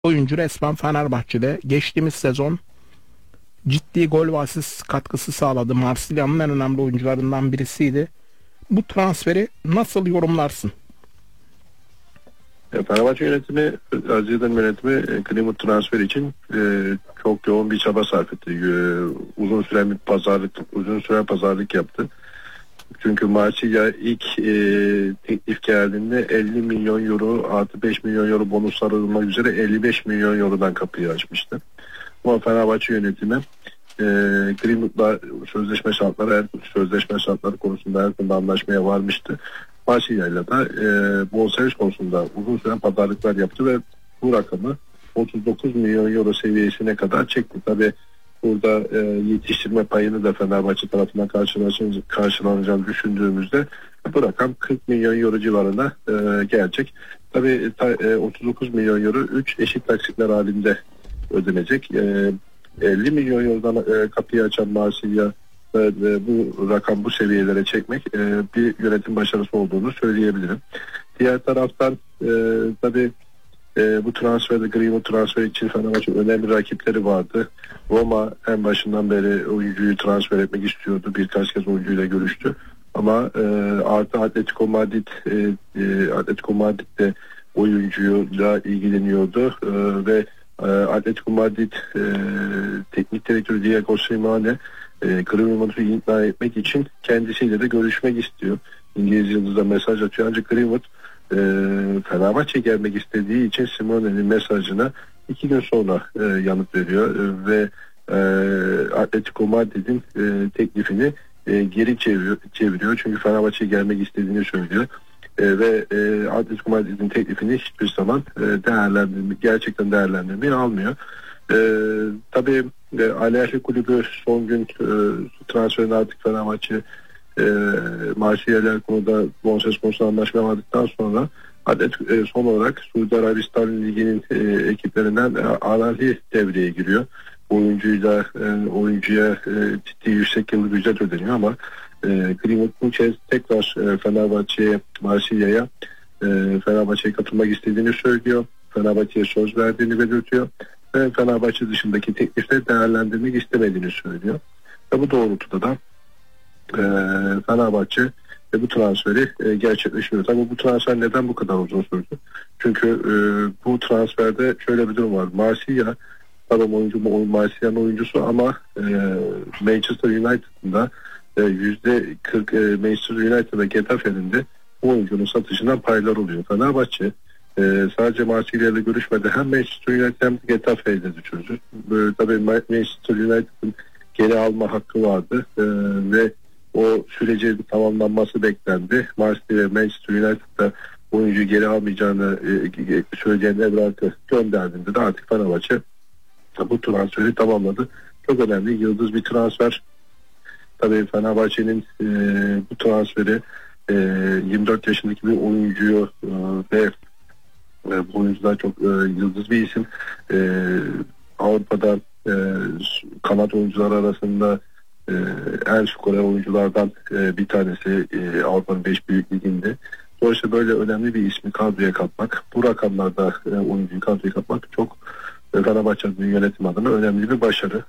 Oyuncu resmen Fenerbahçe'de geçtiğimiz sezon ciddi gol ve asist katkısı sağladı. Marsilya'nın en önemli oyuncularından birisiydi. Bu transferi nasıl yorumlarsın? Fenerbahçe yönetimi, Aziz Yıldırım yönetimi Greenwood transferi için çok yoğun bir çaba sarf etti. Uzun süre pazarlık yaptı. Çünkü Marsilya ilk teklif geldiğinde 50 milyon euro artı 5 milyon euro bonuslar alınmak üzere 55 milyon eurodan kapıyı açmıştı. Ama Fenerbahçe yönetimi Greenwood'la sözleşme şartları konusunda her konuda anlaşmaya varmıştı. Marsilya'yla da bonservis konusunda uzun süre pazarlıklar yaptı ve bu rakamı 39 milyon euro seviyesine kadar çekti. Tabi burada yetiştirme payını da Fenerbahçe tarafından karşılanacağını düşündüğümüzde bu rakam 40 milyon euro civarına gelecek. Tabi 39 milyon euro 3 eşit taksitler halinde ödenecek. 50 milyon eurodan kapıyı açan Marsilya bu rakam bu seviyelere çekmek bir yönetim başarısı olduğunu söyleyebilirim. Diğer taraftan tabii bu transferde Greenwood transferi için Fenerbahçe önemli rakipleri vardı. Roma en başından beri oyuncuyu transfer etmek istiyordu. Birkaç kez oyuncuyla görüştü. Ama artı Atletico Madrid de oyuncuyla ilgileniyordu ve Atletico Madrid teknik direktörü Diego Simeone Greenwood'u ikna etmek için kendisiyle de görüşmek istiyor. İngiliz Yıldız'a mesaj atıyor ancak Greenwood Fenerbahçe gelmek istediği için Simeone'nin mesajına 2 gün sonra yanıt veriyor ve Atletico Madrid'in teklifini geri çeviriyor. Çünkü Fenerbahçe gelmek istediğini söylüyor. Ve Atletico Madrid'in teklifini hiçbir zaman gerçekten değerlendirmeye almıyor. Tabii Al Ahly kulübü son gün transferini artık Fenerbahçe Marsilya'yla konuda bonservis konusunda anlaşmaya vardıktan sonra son olarak Suudi Arabistan Ligi'nin ekiplerinden Al Ahly devreye giriyor. Oyuncuya ciddi yüksek yıllık ücret ödeniyor ama Greenwood bu kez tekrar Marsilya'ya Fenerbahçe'ye katılmak istediğini söylüyor. Fenerbahçe'ye söz verdiğini belirtiyor. Ve Fenerbahçe dışındaki teklifleri değerlendirmek istemediğini söylüyor. Ve bu doğrultuda da Fenerbahçe bu transferi gerçekleştiriyor. Tabii bu transfer neden bu kadar uzun sürdü? Çünkü bu transferde şöyle bir durum var. Marsilya Marsilya'nın oyuncusu ama Manchester United'ın da %40 Manchester United ve Getafe'nin de bu oyuncunun satışından paylar oluyor. Fenerbahçe sadece Marsilya ile görüşmedi. Hem Manchester United hem Getafe ile de çözdü. Tabii Manchester United'ın geri alma hakkı vardı ve o sürecin tamamlanması beklendi. Marsilya ve Manchester United'da oyuncuyu geri almayacağını söyleyen evrakı gönderdiğinde de artık Fenerbahçe bu transferi tamamladı. Çok önemli, yıldız bir transfer. Tabii Fenerbahçe'nin bu transferi 24 yaşındaki bir oyuncuyu ve bu oyuncular çok yıldız bir isim. Avrupa'da kanat oyuncular arasında en skorer oyunculardan bir tanesi Avrupa'nın 5 büyük liginde. Dolayısıyla böyle önemli bir ismi kadroya katmak, bu rakamlarda oyuncuyu kadroya katmak çok Fenerbahçe'nin yönetim adına önemli bir başarı.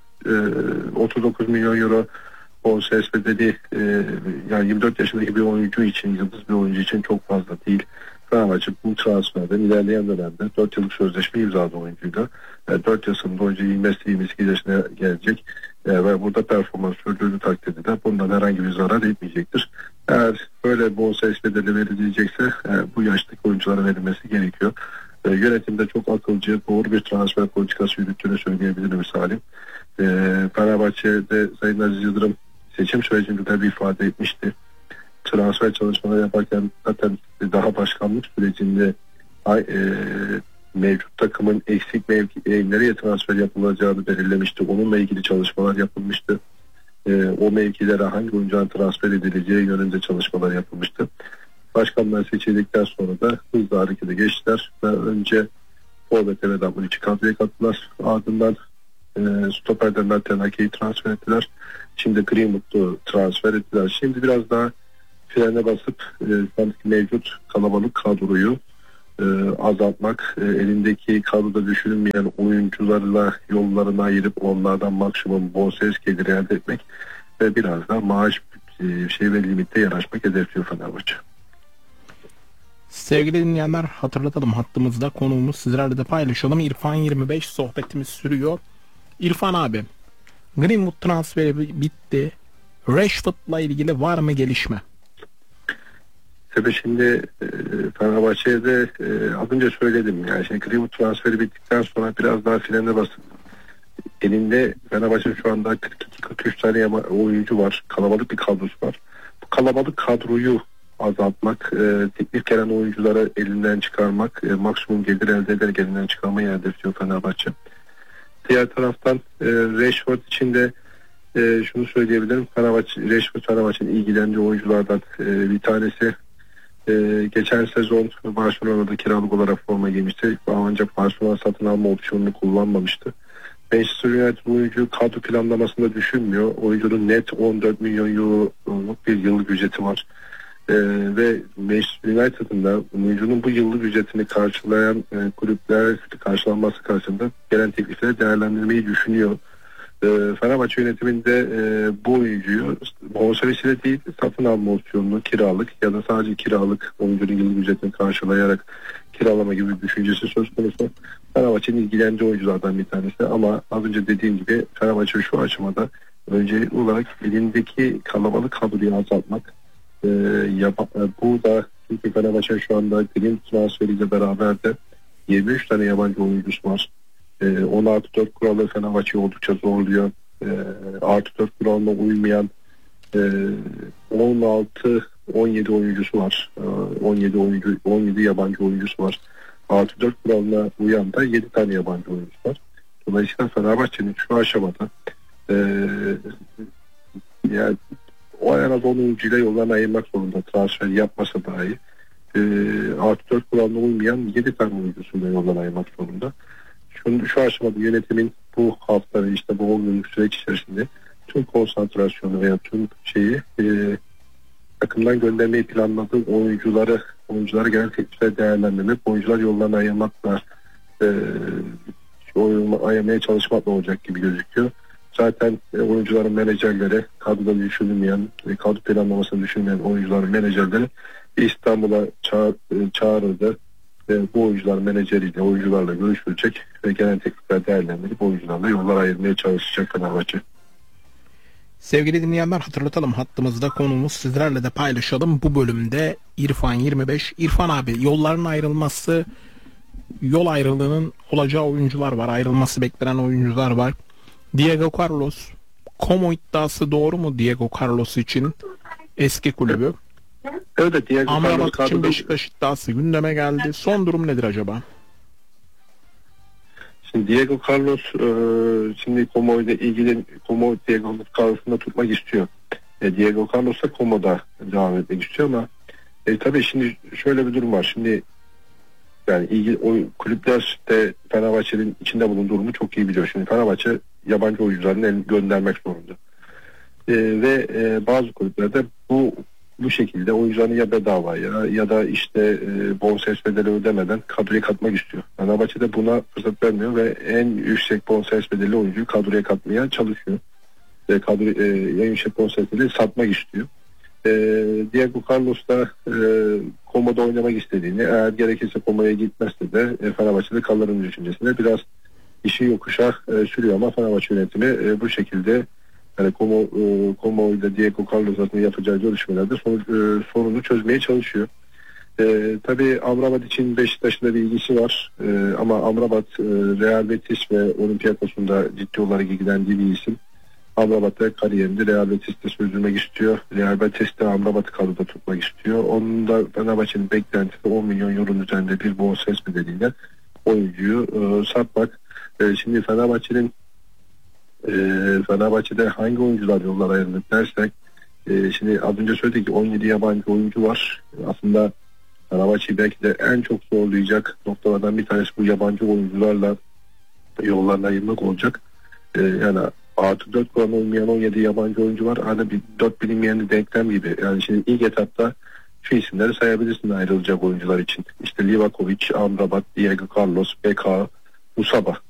39 milyon euro bonservis bedeli yani 24 yaşındaki bir oyuncu için, yıldız bir oyuncu için çok fazla değil. Fenerbahçe bu transferden ilerleyen dönemde 4 yıllık sözleşme imzaladı oyuncuyla. 4 yıl sonunda oyuncu 22 yaşına gelecek ve burada performans sürdürdüğü takdirde de bundan herhangi bir zarar etmeyecektir. Eğer böyle bonservis bedeli verilecekse bu yaştaki oyunculara verilmesi gerekiyor. Yönetimde çok akılcı, doğru bir transfer politikası yürüttüğünü söyleyebilirim Salim. Fenerbahçe'de Sayın Aziz Yıldırım seçim sürecinde de bir ifade etmişti. Transfer çalışmaları yaparken zaten daha başkanlık sürecinde mevcut takımın eksik nereye transfer yapılacağını belirlemişti. Onunla ilgili çalışmalar yapılmıştı. O mevkilere hangi oyuncuların transfer edileceği yönünde çalışmalar yapılmıştı. Başkanlar seçildikten sonra da hızlı harekete geçtiler. Önce forvet ve Dambulic'i kadroya kattılar. Ardından stoperden Merten Ake'yi transfer ettiler. Şimdi Greenwood'u transfer ettiler. Şimdi biraz daha frene basıp mevcut kalabalık kadroyu azaltmak, elindeki kadroda düşünülmeyen oyuncularla yollarını ayırıp onlardan maksimum bonservis geliri elde etmek ve biraz da maaş ve limitte yanaşmak hedefliyor Fenerbahçe. Sevgili dinleyenler, hatırlatalım, hattımızda konuğumuz, sizlerle de paylaşalım. İrfan 25 sohbetimiz sürüyor. İrfan abi, Greenwood transferi bitti. Rashford'la ilgili var mı gelişme? Tabii şimdi Fenerbahçe'de az önce söyledim. Yani şimdi Greenwood transferi bittikten sonra biraz daha frene basıp elinde Fenerbahçe şu anda 42-43 tane oyuncu var. Kalabalık bir kadrosu var. Bu kalabalık kadroyu azaltmak, teklif gelen oyuncuları elinden çıkarmak, maksimum gelir elde ederek elinden çıkarmayı hedefliyor Fenerbahçe. Diğer taraftan Rashford için de şunu söyleyebilirim. Rashford Fenerbahçe'nin ilgilendiği oyunculardan bir tanesi. Geçen sezon Barcelona'da kiralık olarak forma giymişti. Ancak Barcelona satın alma opsiyonunu kullanmamıştı. Manchester United oyuncu kadro planlamasında düşünmüyor. Oyuncunun net 14 milyon euroluk bir yıllık ücreti var. Ve Manchester United'ın da oyuncunun bu yıllık ücretini karşılayan kulüpler karşılanması karşısında gelen teklifleri değerlendirmeyi düşünüyor. Fenerbahçe yönetiminde bu oyuncuyu bonservisiyle değil, satın alma opsiyonunu kiralık ya da sadece kiralık oyuncunun yıllık ücretini karşılayarak kiralama gibi bir düşüncesi söz konusu. Fenerbahçe'nin ilgilendiği oyunculardan bir tanesi ama az önce dediğim gibi Fenerbahçe şu aşamada öncelikli olarak elindeki kalabalık kadroyu azaltmak. Bu da çünkü Fenerbahçe şu anda Green transferiyle beraber de 23 tane yabancı oyuncusu var. 10+4 kuralı Fenerbahçe'yi oldukça zorluyor. Artı 4 kuralına uymayan 16-17 oyuncusu var. 17 yabancı oyuncusu var. Artı 4 kuralına uyan da 7 tane yabancı oyuncusu var. Dolayısıyla Fenerbahçe'nin şu aşamada yani o en az 10 oyuncuyla yollarını ayırmak zorunda, transfer yapmasa dahi. Artı 4 kuralına uymayan 7 tane oyuncusuyla yollarını ayırmak zorunda. Şu aşamada yönetimin bu hafta işte bu 10 günlük süreç içerisinde tüm konsantrasyonu veya tüm takımdan göndermeyi planladığı oyuncuları gelen teklifler değerlendirmek, oyuncular yollarını ayırmakla ayırmaya çalışmakla olacak gibi gözüküyor. Zaten oyuncuların menajerleri, kadroda düşünülmeyen, kadro planlamasını düşünmeyen oyuncuların menajerleri İstanbul'a çağrıldı. Bu oyuncular menajeriyle, oyuncularla görüşülecek ve gelen teklifler değerlendirip oyuncularla yollar ayırmaya çalışacak Fenerbahçe. Sevgili dinleyenler, hatırlatalım, hattımızda konuğumuz, sizlerle de paylaşalım. Bu bölümde İrfan 25. İrfan abi, yolların ayrılması, yol ayrılığının olacağı oyuncular var. Ayrılması beklenen oyuncular var. Diego Carlos, Como iddiası doğru mu Diego Carlos için, eski kulübü? Evet, Diego Amrabat Carlos için Beşiktaş iddiası gündeme geldi. Son durum nedir acaba? Şimdi Diego Carlos şimdi Como ile ilgili Como Diego Carlos'u da tutmak istiyor. Diego Carlos da Como'da devam etmek istiyor ama tabii şimdi şöyle bir durum var. Şimdi yani kulüpler de Fenerbahçe'nin içinde bulunduğu durumu çok iyi biliyor. Şimdi Fenerbahçe yabancı oyuncularını göndermek zorunda. Ve bazı kulüplerde bu şekilde oyuncularını ya bedavaya ya da işte bonservis bedeli ödemeden kadroya katmak istiyor. Fenerbahçe de buna fırsat vermiyor ve en yüksek bonservis bedeli oyuncuyu kadroya katmaya çalışıyor. En yüksek bonservis bedeli satmak istiyor. Diego Carlos da Como'da oynamak istediğini, eğer gerekirse Como'ya gitmezse de Fenerbahçe'de kalırım düşüncesinde biraz işi yokuşa sürüyor ama Fenerbahçe yönetimi bu şekilde yani Como ile Diego Carlos arasında yapacağı görüşmelerde sorunu çözmeye çalışıyor. Tabii Amrabat için Beşiktaş'ın da bir ilgisi var. Ama Amrabat Real Betis ve Olympiakos'un da ciddi olarak ilgilendiği bir isim. Amrabat da kariyerini Real Betis'te sürdürmek istiyor. Real Betis'te Amrabat'ı kadroda tutmak istiyor. Onun da Fenerbahçe'nin beklentisi 10 milyon euronun üzerinde bir bonservis bedeliyle oyuncuyu satmak. Şimdi Fenerbahçe'de hangi oyuncular yollar ayrılır dersek şimdi az önce söyledik ki 17 yabancı oyuncu var. Aslında Fenerbahçe'yi belki de en çok zorlayacak noktalardan bir tanesi bu yabancı oyuncularla yollarına ayırmak olacak. Yani artı 4 kuran olmayan 17 yabancı oyuncu var. Hani bir 4 bilinmeyen de denklem gibi. Yani şimdi ilk etapta Şu isimleri sayabilirsin ayrılacak oyuncular için. İşte Livakovic, Amrabat, Diego Carlos, Beka, Musaba.